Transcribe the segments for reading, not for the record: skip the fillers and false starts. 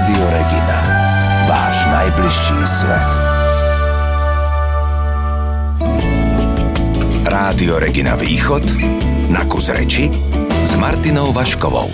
Rádio Regina. Váš najbližší svet. Rádio Regina Východ na kus reči s Martinou Vaškovou.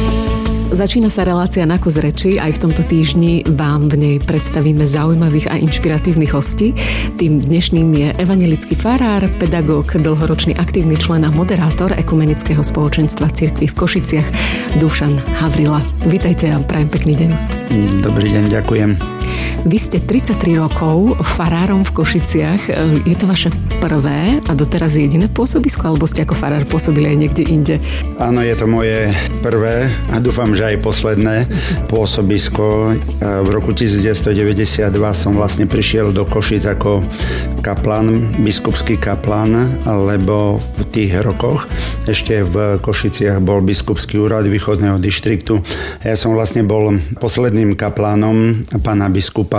Začína sa relácia Na kus reči. Aj v tomto týždni vám v nej predstavíme zaujímavých a inšpiratívnych hostí. Tým dnešným je evanjelický farár, pedagóg, dlhoročný aktívny člen a moderátor Ekumenického spoločenstva cirkvi v Košiciach Dušan Havrila. Vítajte a prajem pekný deň. Dobrý deň, ďakujem. Vy ste 33 rokov farárom v Košiciach. Je to vaše prvé a doteraz jediné pôsobisko, alebo ste ako farár pôsobili aj niekde inde? Áno, je to moje prvé a dúfam, že aj posledné pôsobisko. V roku 1992 som vlastne prišiel do Košic ako kaplan, biskupský kaplan, lebo v tých rokoch ešte v Košiciach bol biskupský úrad východného dištriktu. Ja som vlastne bol posledným kaplánom pána biskupa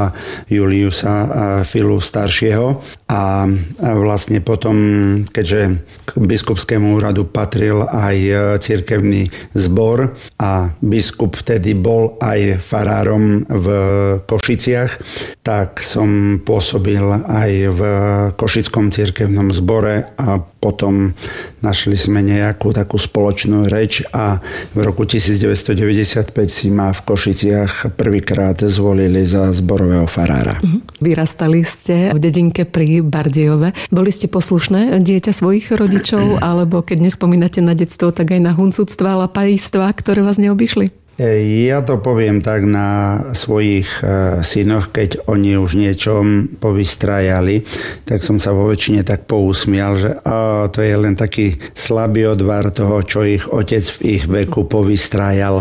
Juliusa Filu staršieho a vlastne potom, keďže k biskupskému úradu patril aj cirkevný zbor a biskup vtedy bol aj farárom v Košiciach, tak som pôsobil aj v Košickom cirkevnom zbore a potom našli sme nejakú takú spoločnú reč a v roku 1995 si ma v Košiciach prvýkrát zvolili za zborového farára. Vyrastali ste v dedinke pri Bardejove. Boli ste poslušné dieťa svojich rodičov, alebo keď nespomínate na detstvo, tak aj na huncúctva a lapajstva, ktoré vás neobyšli? Ja to poviem tak na svojich synoch, keď oni už niečo povystrajali, tak som sa vo väčšine tak pousmial, že to je len taký slabý odvar toho, čo ich otec v ich veku povystrajal.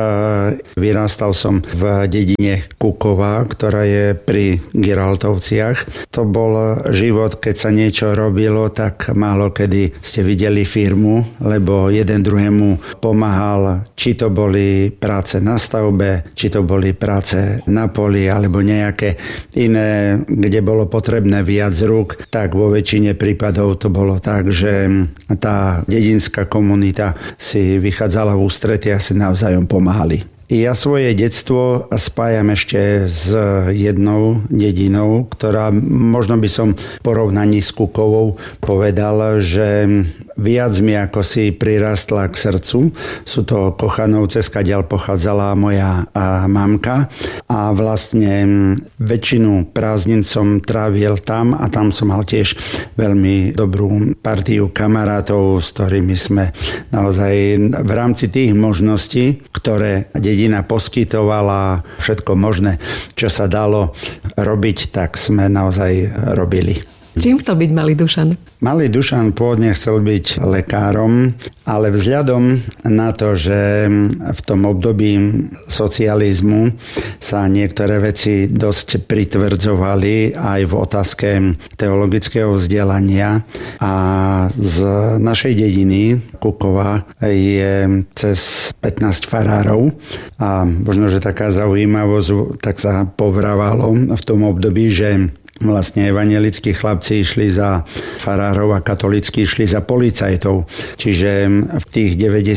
Vyrastal som v dedine Kukova, ktorá je pri Giraltovciach. To bol život, keď sa niečo robilo, tak málo kedy ste videli firmu, lebo jeden druhému pomáhal, či to boli práce na stavbe, či to boli práce na poli alebo nejaké iné, kde bolo potrebné viac rúk, tak vo väčšine prípadov to bolo tak, že tá dedinská komunita si vychádzala v ústrety a si navzájom pomáhali. Ja svoje detstvo spájam ešte s jednou dedinou, ktorá možno by som v porovnaní s Kukovou povedal, že viac mi ako si prirastla k srdcu. Sú to Kochanovce, skadiaľ pochádzala moja mamka a vlastne väčšinu prázdnin som trávil tam a tam som mal tiež veľmi dobrú partiu kamarátov, s ktorými sme naozaj v rámci tých možností, ktoré dedina poskytovala, všetko možné, čo sa dalo robiť, tak sme naozaj robili. Čím chcel byť malý Dušan? Malý Dušan pôvodne chcel byť lekárom, ale vzhľadom na to, že v tom období socializmu sa niektoré veci dosť pritvrdzovali aj v otázke teologického vzdelania a z našej dediny Kukova je cez 15 farárov a možno, že taká zaujímavosť, tak sa povravalo v tom období, že vlastne evanjelickí chlapci išli za farárov a katolícky išli za policajtov. Čiže v tých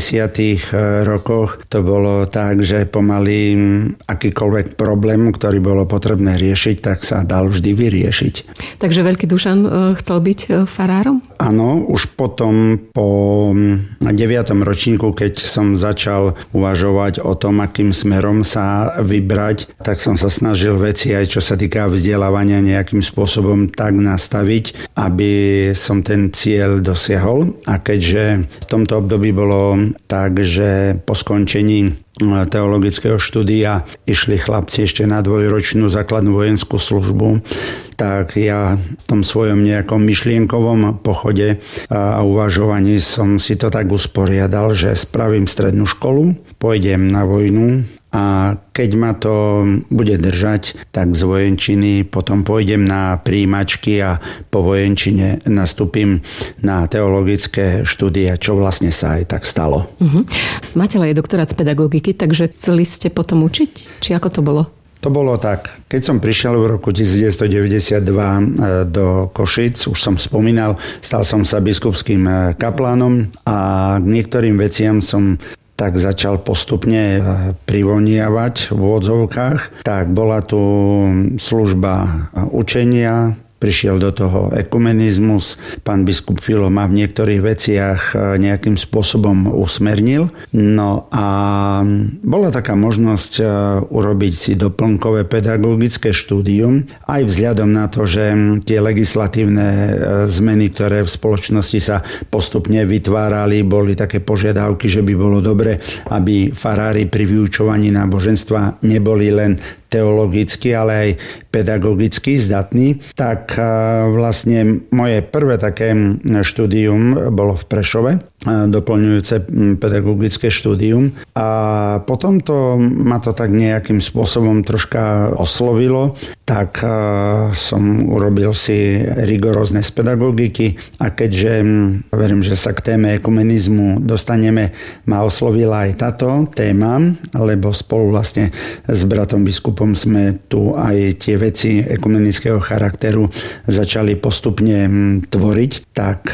90. rokoch to bolo tak, že pomaly akýkoľvek problém, ktorý bolo potrebné riešiť, tak sa dal vždy vyriešiť. Takže veľký Dušan chcel byť farárom? Áno, už potom po 9. ročníku, keď som začal uvažovať o tom, akým smerom sa vybrať, tak som sa snažil veci aj čo sa týka vzdelávania nejakým spôsobom tak nastaviť, aby som ten cieľ dosiahol. A keďže v tomto období bolo tak, že po skončení teologického štúdia išli chlapci ešte na dvojročnú základnú vojenskú službu, tak ja v tom svojom nejakom myšlienkovom pochode a uvažovaní som si to tak usporiadal, že spravím strednú školu, pôjdem na vojnu a keď ma to bude držať, tak z vojenčiny potom pôjdem na prijímačky a po vojenčine nastúpim na teologické štúdia, čo vlastne sa aj tak stalo. Máte aj doktorát z pedagogiky, takže chceli ste potom učiť? Či ako to bolo? To bolo tak. Keď som prišiel v roku 1992 do Košic, už som spomínal, stal som sa biskupským kaplánom a k niektorým veciam som tak začal postupne privoniavať v odzovkách. Tak bola tu služba učenia, prišiel do toho ekumenizmus. Pán biskup Filo ma v niektorých veciach nejakým spôsobom usmernil. No a bola taká možnosť urobiť si doplnkové pedagogické štúdium, aj vzhľadom na to, že tie legislatívne zmeny, ktoré v spoločnosti sa postupne vytvárali, boli také požiadavky, že by bolo dobre, aby farári pri vyučovaní náboženstva neboli len teologicky, ale aj pedagogicky zdatní, tak vlastne moje prvé také štúdium bolo v Prešove, doplňujúce pedagogické štúdium. A potom ma to tak nejakým spôsobom troška oslovilo, tak som urobil si rigorózne z pedagogiky a keďže verím, že sa k téme ekumenizmu dostaneme, ma oslovila aj táto téma, lebo spolu vlastne s bratom biskupom sme tu aj tie veci ekumenického charakteru začali postupne tvoriť, tak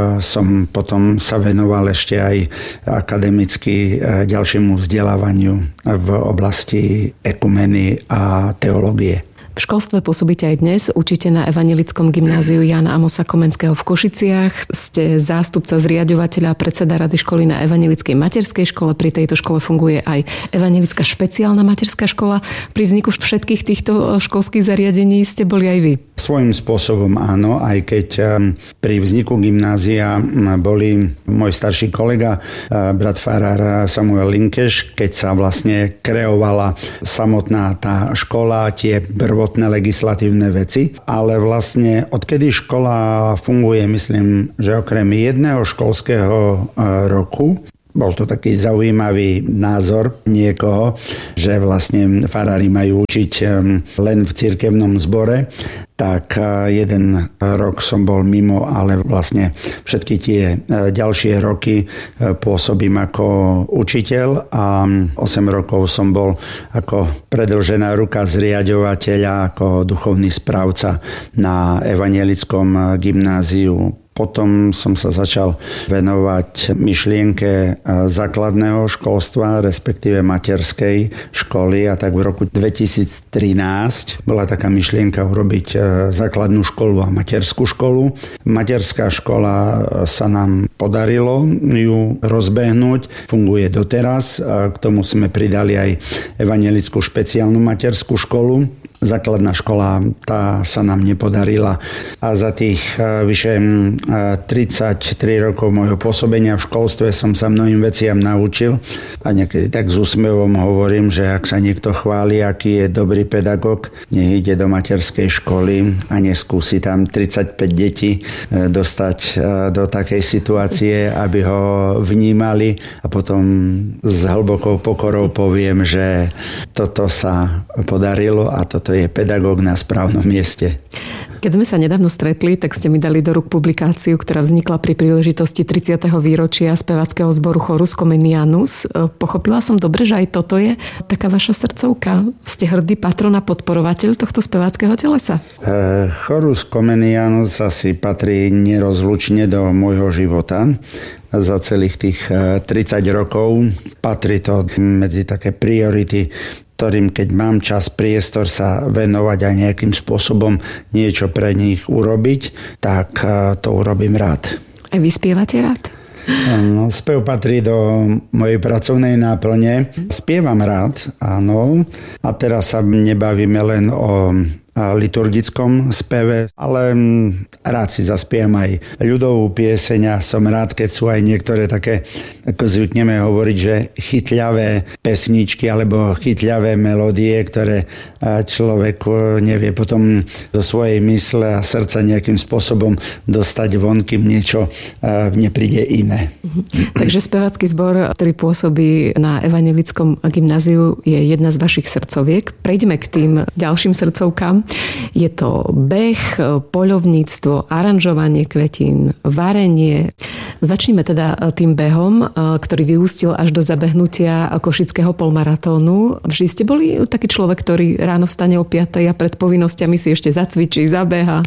som potom sa venoval ešte aj akademicky ďalšiemu vzdelávaniu v oblasti ekumeny a teológie. V školstve pôsobíte aj dnes, učíte na Evanjelickom gymnáziu Jána Amosa Komenského v Košiciach, ste zástupca zriaďovateľa a predseda rady školy na Evanjelickej materskej škole, pri tejto škole funguje aj Evanjelická špeciálna materská škola. Pri vzniku všetkých týchto školských zariadení ste boli aj vy? Svojím spôsobom áno, aj keď pri vzniku gymnázia boli môj starší kolega, brat farár Samuel Linkeš, keď sa vlastne kreovala samotná tá škola, tie prvotné legislatívne veci, ale vlastne odkedy škola funguje, myslím, že okrem jedného školského roku, bol to taký zaujímavý názor niekoho, že vlastne farári majú učiť len v cirkevnom zbore, tak jeden rok som bol mimo, ale vlastne všetky tie ďalšie roky pôsobím ako učiteľ a 8 rokov som bol ako predĺžená ruka zriaďovateľa, ako duchovný správca na Evanjelickom gymnáziu. Potom som sa začal venovať myšlienke základného školstva, respektíve materskej školy a tak v roku 2013 bola taká myšlienka urobiť základnú školu a materskú školu. Materská škola sa nám podarilo ju rozbehnúť, funguje doteraz. K tomu sme pridali aj Evanjelickú špeciálnu materskú školu. Základná škola, tá sa nám nepodarila a za tých vyše 33 rokov môjho pôsobenia v školstve som sa mnohým veciam naučil a niekedy tak s úsmevom hovorím, že ak sa niekto chváli, aký je dobrý pedagóg, nech ide do materskej školy a neskúsi tam 35 detí dostať do takej situácie, aby ho vnímali a potom s hlbokou pokorou poviem, že toto sa podarilo a toto je pedagóg na správnom mieste. Keď sme sa nedávno stretli, tak ste mi dali do rúk publikáciu, ktorá vznikla pri príležitosti 30. výročia speváckeho zboru Chorus Comenianus. Pochopila som dobre, že aj toto je taká vaša srdcovka? Ste hrdý patron a podporovateľ tohto speváckeho telesa? Chorus Comenianus asi patrí nerozlučne do môjho života. Za celých tých 30 rokov patrí to medzi také priority, ktorým keď mám čas, priestor sa venovať a nejakým spôsobom niečo pre nich urobiť, tak to urobím rád. A vy spievate rád? No, spev patrí do mojej pracovnej náplne. Spievam rád, áno. A teraz sa nebavíme len o liturgickom speve, ale rád si zaspievam aj ľudovú pieseň a som rád, keď sú aj niektoré také, ako zvykneme hovoriť, že chytľavé pesničky alebo chytľavé melódie, ktoré človek nevie potom do svojej mysle a srdca nejakým spôsobom dostať von, kým niečo nepríde iné. Takže spevácky zbor, ktorý pôsobí na Evanjelickom gymnáziu, je jedna z vašich srdcoviek. Prejdeme k tým ďalším srdcovkám. Je to beh, poľovníctvo, aranžovanie kvetín, varenie. Začneme teda tým behom, ktorý vyústil až do zabehnutia košického polmaratónu. Vždy ste boli taký človek, ktorý ráno vstane o 5:00 a pred povinnosťami si ešte zacvičí, zabeha?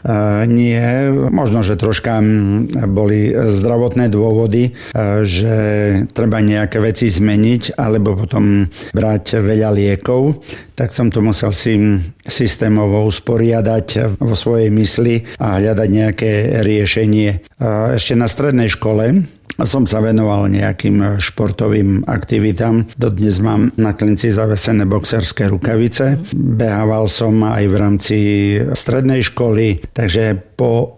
Nie, možno, že troška boli zdravotné dôvody, že treba nejaké veci zmeniť, alebo potom brať veľa liekov, tak som to musel si systémovo usporiadať vo svojej mysli a hľadať nejaké riešenie. Ešte na strednej škole som sa venoval nejakým športovým aktivitám. Dodnes mám na klinci zavesené boxerské rukavice. Behával som aj v rámci strednej školy, takže po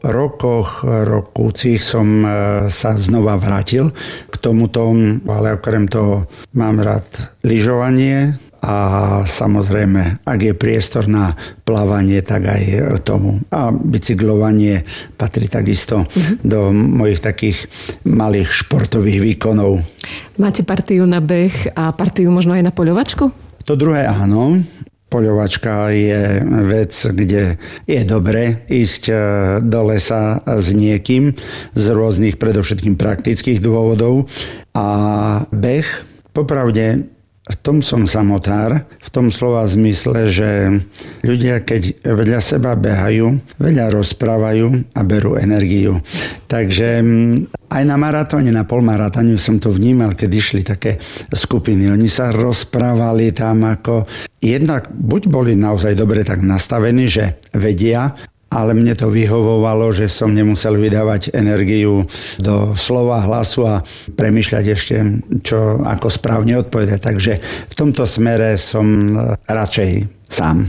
rokúcich som sa znova vrátil k tomuto, ale okrem toho mám rád lyžovanie a samozrejme, ak je priestor na plávanie, tak aj tomu. A bicyklovanie patrí takisto do mojich takých malých športových výkonov. Máte partiu na beh a partiu možno aj na poľovačku? To druhé áno. Poľovačka je vec, kde je dobre ísť do lesa s niekým z rôznych, predovšetkým praktických dôvodov. A beh, popravde, v tom som samotár, v tom slova zmysle, že ľudia, keď vedľa seba behajú, veľa rozprávajú a berú energiu. Takže aj na maratóne, na polmaratóne som to vnímal, keď išli také skupiny. Oni sa rozprávali tam ako jednak buď boli naozaj dobre tak nastavení, že vedia, ale mne to vyhovovalo, že som nemusel vydávať energiu do slova, hlasu a premýšľať ešte, čo ako správne odpovedať. Takže v tomto smere som radšej sám.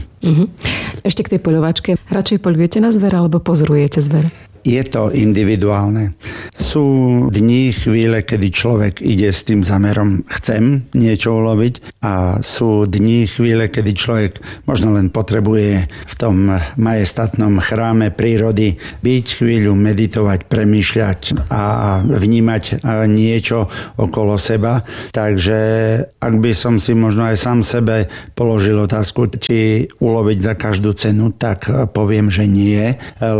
Ešte k tej poľovačke. Radšej poľujete na zver alebo pozorujete zver? Je to individuálne. Sú dni, chvíle, kedy človek ide s tým zámerom chcem niečo uloviť a sú dni, chvíle, kedy človek možno len potrebuje v tom majestátnom chráme prírody byť chvíľu, meditovať, premýšľať a vnímať niečo okolo seba. Takže ak by som si možno aj sám sebe položil otázku, či uloviť za každú cenu, tak poviem, že nie,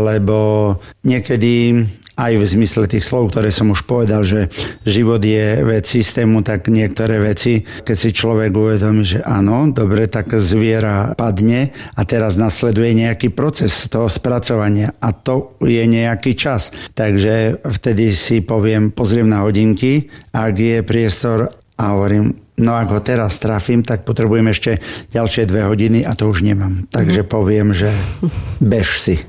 lebo niekedy aj v zmysle tých slov, ktoré som už povedal, že život je vec systému, tak niektoré veci, keď si človek uvedomí, že áno, dobre, tak zviera padne a teraz nasleduje nejaký proces toho spracovania a to je nejaký čas. Takže vtedy si poviem, pozriem na hodinky, ak je priestor a hovorím, no ak ho teraz trafím, tak potrebujem ešte ďalšie 2 hodiny a to už nemám. Takže poviem, že bež si.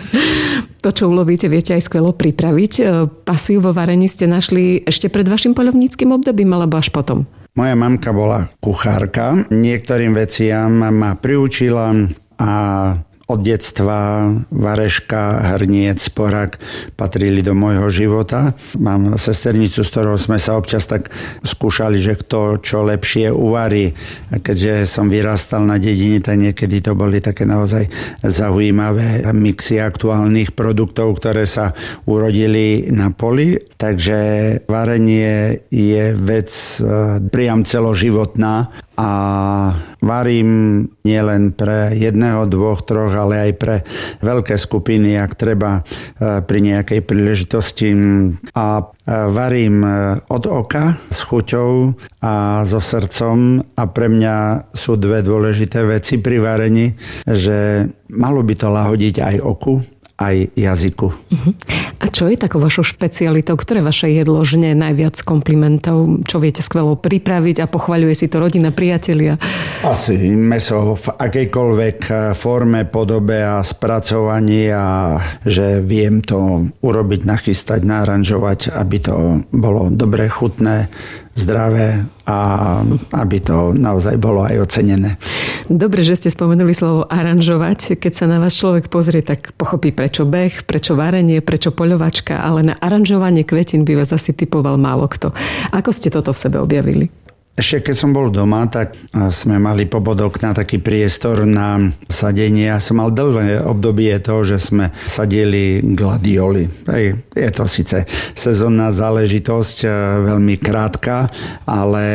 To, čo ulovíte, viete aj skvelo pripraviť. Pasiu vo varení ste našli ešte pred vašim poľovníckym obdobím alebo až potom? Moja mamka bola kuchárka. Niektorým veciam ma priučila a od detstva vareška, hrniec, sporák patrili do môjho života. Mám sesternicu, s ktorou sme sa občas tak skúšali, že kto čo lepšie uvarí. Keďže som vyrastal na dedine, tak niekedy to boli také naozaj zaujímavé mixy aktuálnych produktov, ktoré sa urodili na poli. Takže varenie je vec priam celoživotná a varím nielen pre 1, 2, 3, ale aj pre veľké skupiny, ak treba pri nejakej príležitosti. A varím od oka, s chuťou a so srdcom a pre mňa sú 2 dôležité veci pri varení, že malo by to lahodiť aj oku, aj jazyku. A čo je takou vašou špecialitou? Ktoré vaše jedlo žne najviac komplimentov? Čo viete skvelo pripraviť a pochvaľuje si to rodina, priatelia? Asi mäso v akejkoľvek forme, podobe a spracovaní a že viem to urobiť, nachystať, naranžovať, aby to bolo dobre, chutné, zdravé a aby to naozaj bolo aj ocenené. Dobre, že ste spomenuli slovo aranžovať. Keď sa na vás človek pozrie, tak pochopí, prečo beh, prečo varenie, prečo poľovačka, ale na aranžovanie kvetín by vás asi typoval málo kto. Ako ste toto v sebe objavili? Ešte keď som bol doma, tak sme mali popod okna taký priestor na sadenie. Ja som mal dlhé obdobie toho, že sme sadili gladioli. Je to síce sezónna záležitosť, veľmi krátka, ale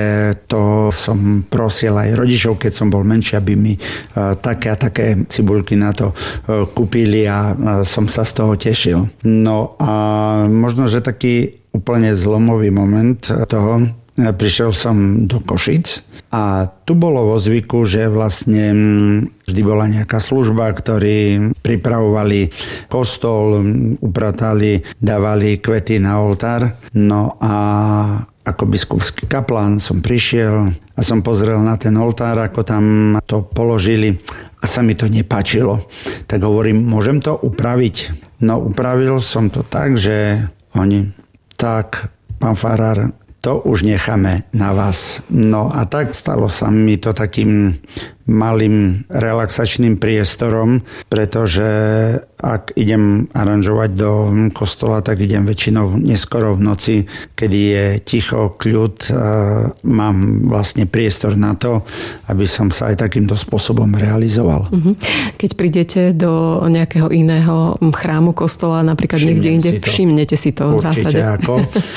to som prosil aj rodičov, keď som bol menší, aby mi také a také cibuľky na to kúpili a som sa z toho tešil. No a možno, že taký úplne zlomový moment toho, prišiel som do Košic a tu bolo vo zvyku, že vlastne vždy bola nejaká služba, ktorí pripravovali kostol, upratali, dávali kvety na oltár. No a ako biskupský kaplán som prišiel a som pozrel na ten oltár, ako tam to položili a sa mi to nepáčilo. Tak hovorím, môžem to upraviť? No upravil som to tak, že oni, tak pán farár, to už necháme na vás. No a tak stalo sa mi to takým malým relaxačným priestorom, pretože ak idem aranžovať do kostola, tak idem väčšinou neskoro v noci, kedy je ticho, kľud. Mám vlastne priestor na to, aby som sa aj takýmto spôsobom realizoval. Keď prídete do nejakého iného chrámu, kostola, napríklad niekde inde, všimnete si to v zásade. Určite ako.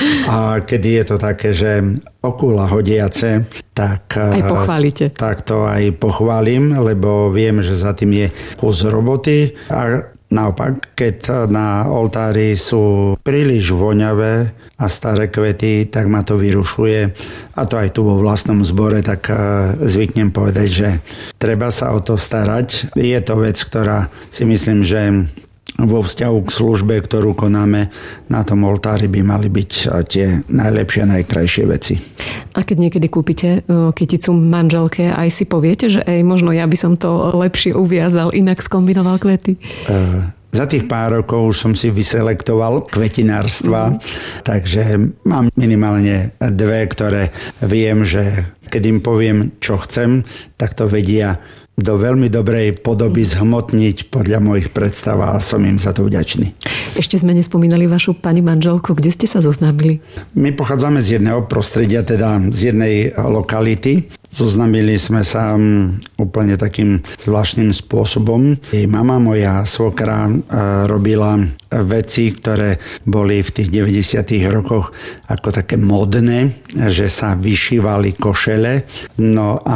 A kedy je to také, že okula hodiace, tak aj pochválite. Tak to aj pochválim, lebo viem, že za tým je kus roboty. A naopak, keď na oltári sú príliš voňavé a staré kvety, tak ma to vyrušuje. A to aj tu vo vlastnom zbore, tak zvyknem povedať, že treba sa o to starať. Je to vec, ktorá si myslím, že vo vzťahu k službe, ktorú konáme na tom oltári, by mali byť tie najlepšie a najkrajšie veci. A keď niekedy kúpite kyticu manželke, aj si poviete, že možno ja by som to lepšie uviazal, inak skombinoval kvety? Za tých pár rokov už som si vyselektoval kvetinárstva, takže mám minimálne dve, ktoré viem, že keď im poviem, čo chcem, tak to vedia do veľmi dobrej podoby zhmotniť podľa mojich predstav a som im za to vďačný. Ešte sme nespomínali vašu pani manželku. Kde ste sa zoznámili? My pochádzame z jedného prostredia, teda z jednej lokality. Zoznámili sme sa úplne takým zvláštnym spôsobom. Jej mama, moja svokra, robila veci, ktoré boli v tých 90. rokoch ako také modné, že sa vyšívali košele. No a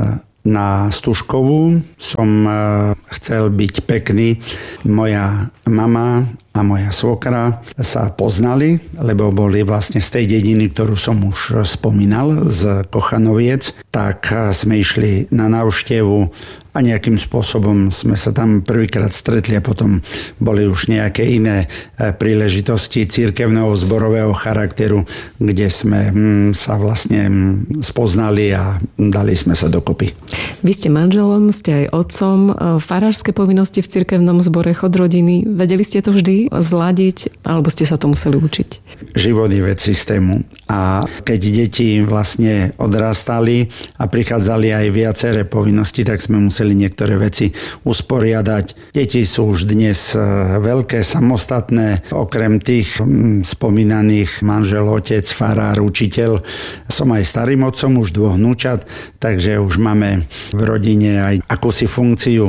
na Stužkovú som chcel byť pekný. Moja mama a moja svokra sa poznali, lebo boli vlastne z tej dediny, ktorú som už spomínal, z Kochanoviec. Tak sme išli na návštevu a nejakým spôsobom sme sa tam prvýkrát stretli a potom boli už nejaké iné príležitosti cirkevného zborového charakteru, kde sme sa vlastne spoznali a dali sme sa dokopy. Vy ste manželom, ste aj otcom. Farárske povinnosti v cirkevnom zbore, chod rodiny, vedeli ste to vždy zladiť, alebo ste sa to museli učiť? Život je vec systému. A keď deti vlastne odrastali a prichádzali aj viaceré povinnosti, tak sme museli niektoré veci usporiadať. Deti sú už dnes veľké, samostatné. Okrem tých spomínaných manžel, otec, farár, učiteľ. Som aj starým otcom, už 2 vnúčat, takže už máme v rodine aj akúsi funkciu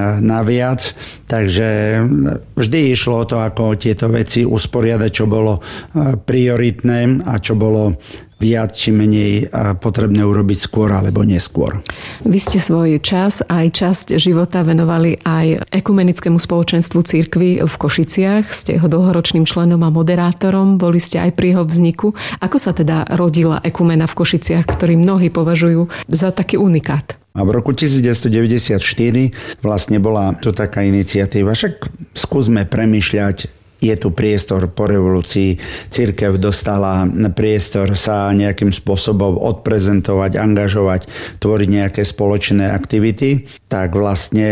naviac. Takže vždy išlo o to, ako tieto veci usporiadať, čo bolo prioritné a čo bolo viac či menej potrebné urobiť skôr alebo neskôr. Vy ste svoj čas aj časť života venovali aj ekumenickému spoločenstvu cirkvi v Košiciach. Ste jeho dlhoročným členom a moderátorom. Boli ste aj pri jeho vzniku. Ako sa teda rodila ekumena v Košiciach, ktorý mnohí považujú za taký unikát? A v roku 1994 vlastne bola tu taká iniciatíva. Však skúsme premýšľať, je tu priestor po revolúcii, cirkev dostala priestor sa nejakým spôsobom odprezentovať, angažovať, tvoriť nejaké spoločné aktivity, tak vlastne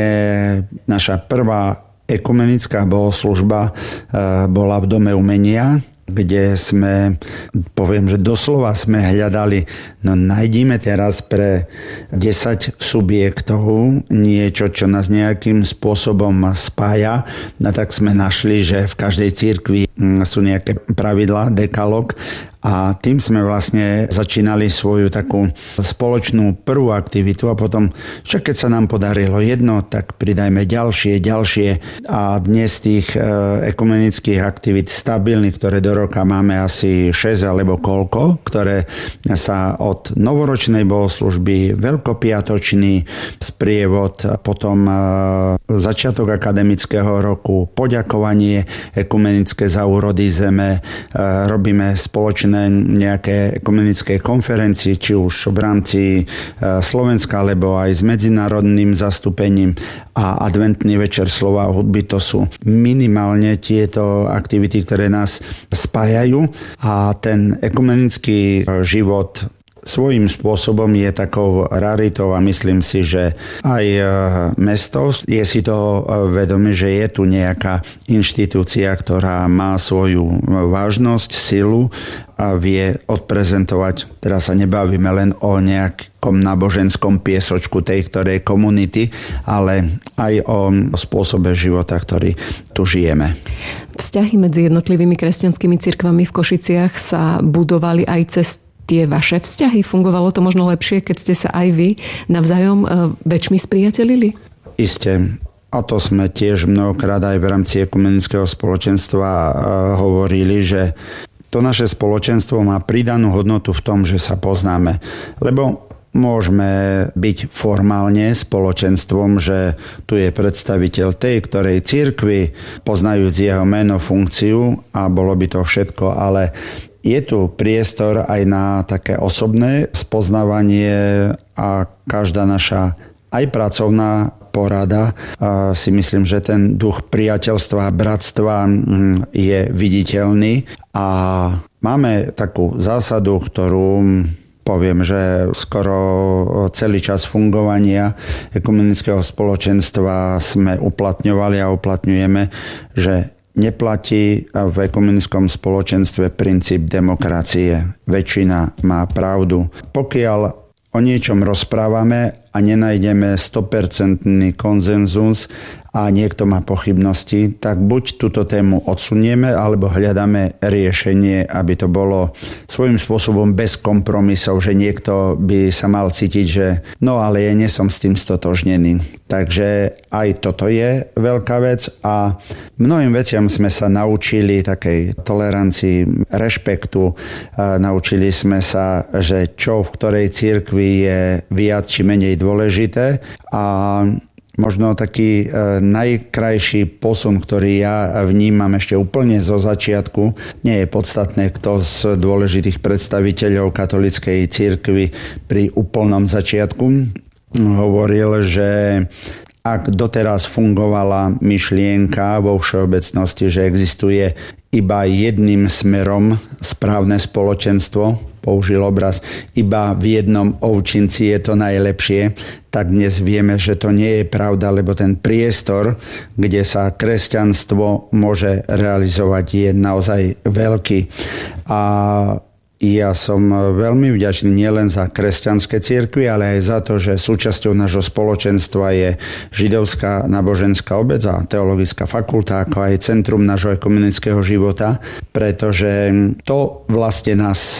naša prvá ekumenická bohoslužba bola v Dome umenia, kde sme, poviem, že doslova sme hľadali, no nájdime teraz pre 10 subjektov niečo, čo nás nejakým spôsobom spája. No tak sme našli, že v každej cirkvi sú nejaké pravidlá, dekalóg A tým sme vlastne začínali svoju takú spoločnú prvú aktivitu a potom, čo keď sa nám podarilo jedno, tak pridajme ďalšie a dnes tých ekumenických aktivít stabilných, ktoré do roka máme asi 6 alebo koľko, ktoré sa od novoročnej bohoslužby, veľkopiatočný sprievod, potom začiatok akademického roku, poďakovanie ekumenické za úrody zeme, robíme spoločné nejaké ekumenické konferencie, či už v rámci Slovenska, alebo aj s medzinárodným zastúpením a adventný večer slova a hudby. To sú minimálne tieto aktivity, ktoré nás spájajú a ten ekumenický život svojím spôsobom je takou raritou a myslím si, že aj mesto je si to vedomé, že je tu nejaká inštitúcia, ktorá má svoju vážnosť, silu a vie odprezentovať. Teraz sa nebavíme len o nejakom náboženskom piesočku tej ktorej komunity, ale aj o spôsobe života, ktorý tu žijeme. Vzťahy medzi jednotlivými kresťanskými cirkvami v Košiciach sa budovali aj cez tie vaše vzťahy? Fungovalo to možno lepšie, keď ste sa aj vy navzájom väčšmi spriatelili? Isté. A to sme tiež mnohokrát aj v rámci ekumenického spoločenstva hovorili, že to naše spoločenstvo má pridanú hodnotu v tom, že sa poznáme. Lebo môžeme byť formálne spoločenstvom, že tu je predstaviteľ tej, ktorej cirkvi, poznajúc jeho meno, funkciu a bolo by to všetko, ale je tu priestor aj na také osobné spoznávanie a každá naša aj pracovná porada. Si myslím, že ten duch priateľstva a bratstva je viditeľný a máme takú zásadu, ktorú poviem, že skoro celý čas fungovania ekumenického spoločenstva sme uplatňovali a uplatňujeme, že neplatí v ekumenickom spoločenstve princíp demokracie. Väčšina má pravdu. Pokiaľ o niečom rozprávame a nenájdeme 100% konsenzus a niekto má pochybnosti, tak buď túto tému odsunieme, alebo hľadáme riešenie, aby to bolo svojím spôsobom bez kompromisov, že niekto by sa mal cítiť, že no ale ja nie som s tým stotožnený. Takže aj toto je veľká vec a mnohým veciam sme sa naučili takej tolerancii, rešpektu. Naučili sme sa, že čo v ktorej cirkvi je viac či menej dôležité a možno taký najkrajší posun, ktorý ja vnímam ešte úplne zo začiatku. Nie je podstatné, kto z dôležitých predstaviteľov katolíckej cirkvi pri úplnom začiatku hovoril, že ak doteraz fungovala myšlienka vo všeobecnosti, že existuje iba jedným smerom správne spoločenstvo, použil obraz, iba v jednom ovčinci je to najlepšie, tak dnes vieme, že to nie je pravda, lebo ten priestor, kde sa kresťanstvo môže realizovať, je naozaj veľký. A ja som veľmi vďačný nielen za kresťanské cirkvi, ale aj za to, že súčasťou nášho spoločenstva je Židovská náboženská obec a teologická fakulta, ako aj centrum nášho ekumenického života, pretože to vlastne nás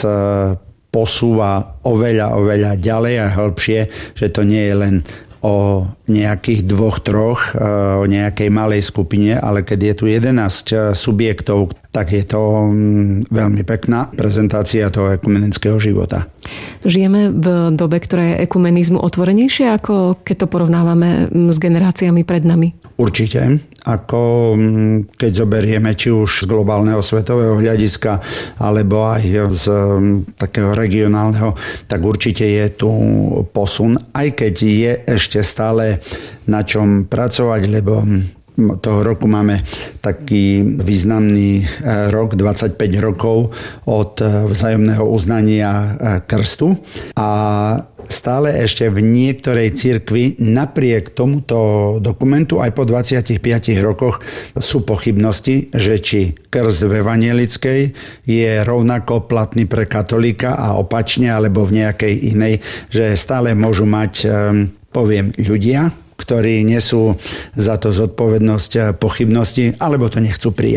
posúva oveľa ďalej a hĺbšie, že to nie je len o nejakých 2-3, o nejakej malej skupine, ale keď je tu 11 subjektov, tak je to veľmi pekná prezentácia toho ekumenického života. Žijeme v dobe, ktorá je ekumenizmu otvorenejšia, ako keď to porovnávame s generáciami pred nami? Určite. Ako keď zoberieme či už z globálneho svetového hľadiska, alebo aj z takého regionálneho, tak určite je tu posun, aj keď je ešte stále na čom pracovať, lebo toho roku máme taký významný rok, 25 rokov od vzájomného uznania krstu a stále ešte v niektorej cirkvi napriek tomuto dokumentu aj po 25 rokoch sú pochybnosti, že či krst v evanjelickej je rovnako platný pre katolíka a opačne alebo v nejakej inej, že stále môžu mať, poviem, ľudia, ktorí nesú za to zodpovednosť pochybnosti, alebo to nechcú prijať.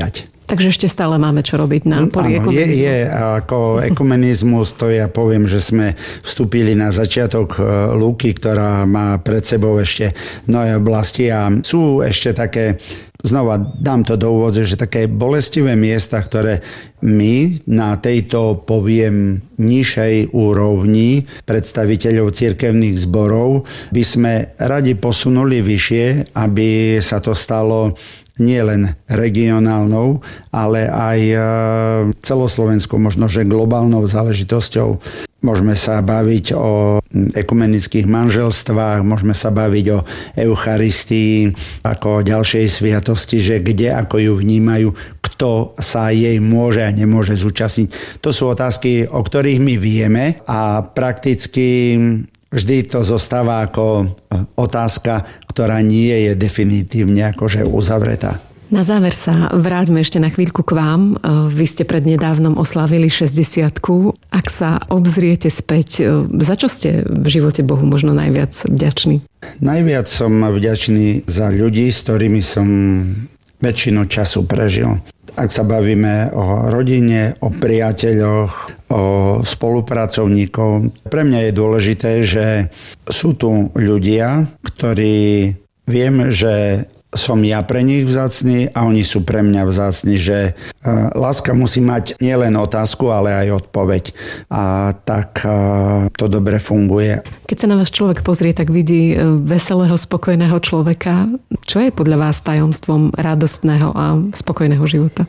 Takže ešte stále máme čo robiť na poli ekumenizmu. Je ako ekumenizmus, to ja poviem, že sme vstúpili na začiatok lúky, ktorá má pred sebou ešte mnohé oblasti a sú ešte také, znova dám to do úvodze, že také bolestivé miesta, ktoré my na tejto, poviem, nižšej úrovni predstaviteľov cirkevných zborov by sme radi posunuli vyššie, aby sa to stalo nielen regionálnou, ale aj celoslovenskou, možno že globálnou záležitosťou. Môžeme sa baviť o ekumenických manželstvách, môžeme sa baviť o Eucharistii ako o ďalšej sviatosti, že kde ako ju vnímajú, kto sa jej môže a nemôže zúčastniť. To sú otázky, o ktorých my vieme a prakticky vždy to zostáva ako otázka, ktorá nie je definitívne akože uzavretá. Na záver sa vráťme ešte na chvíľku k vám. Vy ste prednedávnom oslavili 60-ku. Ak sa obzriete späť, za čo ste v živote Bohu možno najviac vďační? Najviac som vďačný za ľudí, s ktorými som väčšinu času prežil. Ak sa bavíme o rodine, o priateľoch, o spolupracovníkov, pre mňa je dôležité, že sú tu ľudia, ktorí viem, že som ja pre nich vzácny a oni sú pre mňa vzácni, že láska musí mať nielen otázku, ale aj odpoveď. A tak to dobre funguje. Keď sa na vás človek pozrie, tak vidí veselého, spokojného človeka. Čo je podľa vás tajomstvom radostného a spokojného života?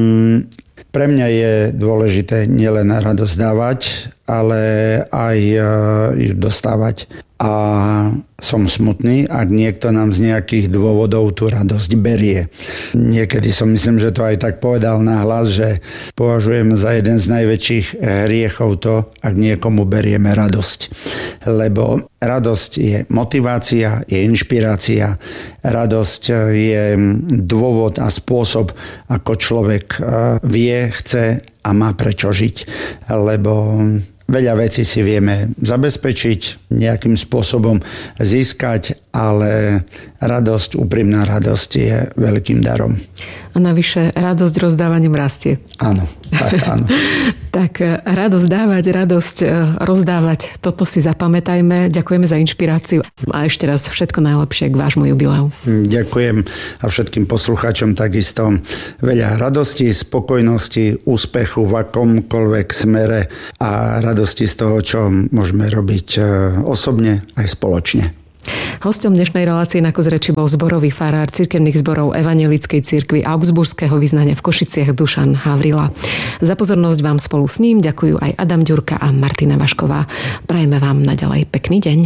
Pre mňa je dôležité nielen radosť dávať, ale aj ju dostávať. A som smutný, ak niekto nám z nejakých dôvodov tú radosť berie. Niekedy som myslím, že to aj tak povedal nahlas, že považujem za jeden z najväčších hriechov to, ak niekomu berieme radosť. Lebo radosť je motivácia, je inšpirácia. Radosť je dôvod a spôsob, ako človek vie, chce a má prečo žiť. Lebo veľa vecí si vieme zabezpečiť, nejakým spôsobom získať, ale radosť, úprimná radosť je veľkým darom. A navyše radosť rozdávaním rastie. Áno, tak áno. Tak radosť dávať, radosť rozdávať, toto si zapamätajme. Ďakujeme za inšpiráciu a ešte raz všetko najlepšie k vášmu jubileu. Ďakujem a všetkým poslucháčom takisto veľa radosti, spokojnosti, úspechu v akomkoľvek smere a radosti z toho, čo môžeme robiť osobne aj spoločne. Hosťom dnešnej relácie Na kus reči bol zborový farár cirkevných zborov Evanjelickej cirkvi Augsburského vyznania v Košiciach Dušan Havrila. Za pozornosť vám spolu s ním ďakujú aj Adam Ďurka a Martina Vašková. Prajeme vám naďalej pekný deň.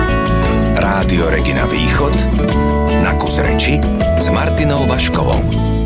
Rádio Regina Východ Na kus reči s Martinou Vaškovou.